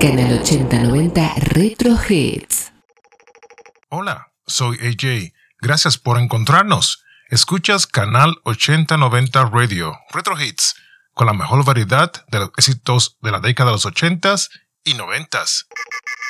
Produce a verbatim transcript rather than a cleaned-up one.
Canal ochenta noventa Retro Hits. Hola, soy A J. Gracias por encontrarnos. Escuchas Canal ochenta noventa Radio Retro Hits, con la mejor variedad de los éxitos de la década de los ochentas y noventas.